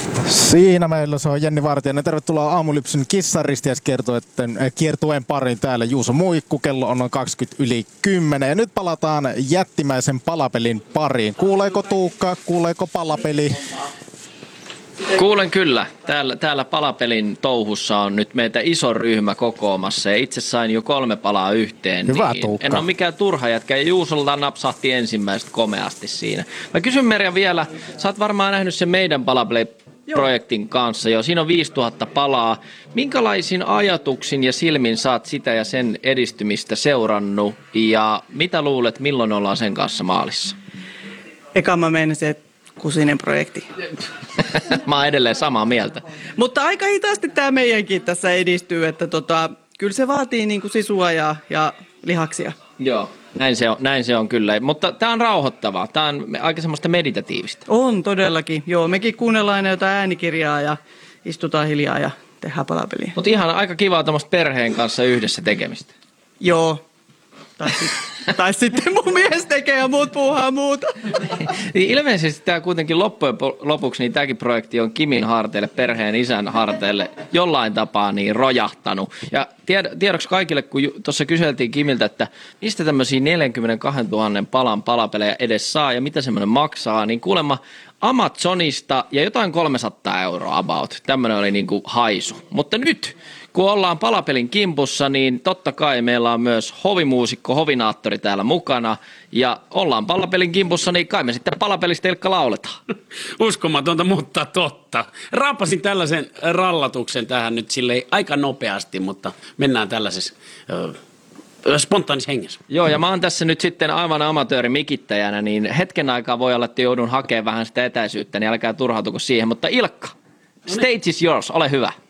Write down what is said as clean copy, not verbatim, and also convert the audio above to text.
Siinä meillä se on Jenni Vartiainen. Tervetuloa Aamulypsyn kiertueen pariin täällä Juuso Muikku. Kello on noin 20:10 ja nyt palataan jättimäisen palapelin pariin. Kuuleeko Tuukka? Kuuleeko palapeli? Kuulen kyllä. Täällä palapelin touhussa on nyt meitä iso ryhmä kokoamassa ja itse sain jo 3 palaa yhteen. Hyvä, niin Tuukka. en ole mikään turha jätkä ja Juusolta napsahti ensimmäiset komeasti siinä. Mä kysyn Merja vielä, sä oot varmaan nähnyt sen meidän palapeli-projektin kanssa jo. Siinä on 5000 palaa. Minkälaisin ajatuksin ja silmin sä oot sitä ja sen edistymistä seurannut ja mitä luulet, milloin ollaan sen kanssa maalissa? Eka mä meinasin, että kusinen projekti. Mä oon edelleen samaa mieltä. Mutta aika hitaasti tämä meidänkin tässä edistyy, että kyllä se vaatii niinku sisua ja lihaksia. Joo, näin se on kyllä. Mutta tää on rauhoittavaa. Tää on aika semmoista meditatiivista. On todellakin. Joo, mekin kuunnellaan aina jotain äänikirjaa ja istutaan hiljaa ja tehdään palapeliä. Mutta ihan aika kivaa tämmöistä perheen kanssa yhdessä tekemistä. Joo. Tai sitten mun mies tekee ja muut puuhaa muuta. Niin ilmeisesti tämä kuitenkin loppujen lopuksi, niin tämäkin projekti on Kimin harteille, perheen isän harteille jollain tapaa niin rojahtanut. Ja tiedoksi kaikille, kun tuossa kyseltiin Kimiltä, että mistä tämmöisiä 42 000 palan palapelejä edes saa ja mitä semmoinen maksaa, niin kuulemma Amazonista ja jotain 300 € about. Tämmöinen oli niin kuin haisu. Mutta nyt, kun ollaan palapelin kimpussa, niin totta kai meillä on myös hovimuusikko, hovinaattori täällä mukana. Ja ollaan palapelin kimpussa, niin kai me sitten palapelistä Ilkka lauletaan. Uskomatonta, mutta totta. Raapasin tällaisen rallatuksen tähän nyt silleen aika nopeasti, mutta mennään tällaisessa spontaanisessa hengessä. Joo, ja mä oon tässä nyt sitten aivan amatöörimikittäjänä, niin hetken aikaa voi olla, että joudun hakemaan vähän sitä etäisyyttä, niin älkää turhautuko siihen. Mutta Ilkka, stage is yours, ole hyvä.